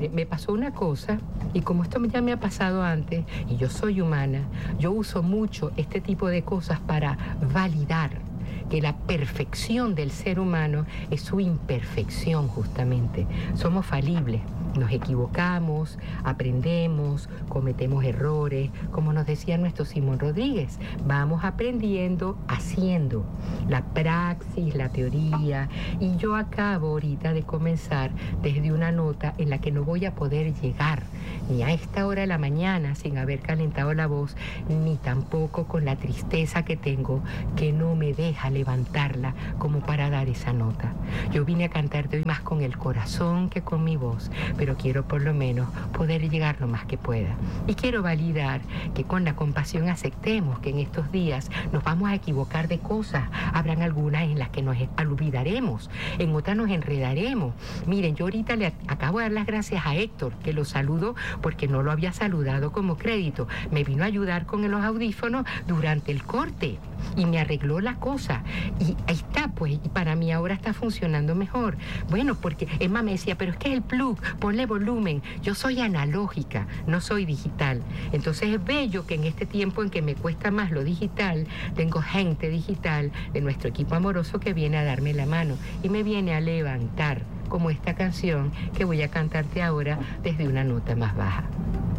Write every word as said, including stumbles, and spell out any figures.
mire, me pasó una cosa, y como esto ya me ha pasado antes, y yo soy humana, yo uso mucho este tipo de cosas para validar que la perfección del ser humano es su imperfección justamente. Somos falibles, nos equivocamos, aprendemos, cometemos errores, como nos decía nuestro Simón Rodríguez, vamos aprendiendo haciendo la praxis, la teoría, y yo acabo ahorita de comenzar desde una nota en la que no voy a poder llegar ni a esta hora de la mañana sin haber calentado la voz, ni tampoco con la tristeza que tengo que no me deja levantarla como para dar esa nota. Yo vine a cantarte hoy más con el corazón que con mi voz, pero quiero por lo menos poder llegar lo más que pueda. Y quiero validar que con la compasión aceptemos que en estos días nos vamos a equivocar de cosas. Habrán algunas en las que nos olvidaremos, en otras nos enredaremos. Miren, yo ahorita le acabo de dar las gracias a Héctor, que lo saludo porque no lo había saludado como crédito. Me vino a ayudar con los audífonos durante el corte y me arregló la cosa. Y ahí está, pues, y para mí ahora está funcionando mejor. Bueno, porque Emma me decía, pero es que es el plug, ponle volumen. Yo soy analógica, no soy digital. Entonces es bello que en este tiempo en que me cuesta más lo digital, tengo gente digital de nuestro equipo amoroso que viene a darme la mano y me viene a levantar, como esta canción que voy a cantarte ahora desde una nota más baja.